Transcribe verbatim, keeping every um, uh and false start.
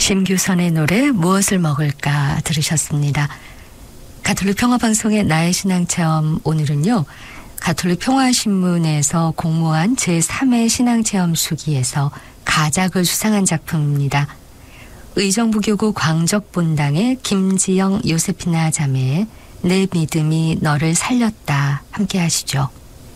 심규선의 노래 무엇을 먹을까 들으셨습니다. 가톨릭 평화방송의 나의 신앙체험, 오늘은요 가톨릭 평화신문에서 공모한 제삼 회 신앙체험 수기에서 가작을 수상한 작품입니다. 의정부교구 광적본당의 김지영 요세피나 자매의 내 믿음이 너를 살렸다, 함께 하시죠.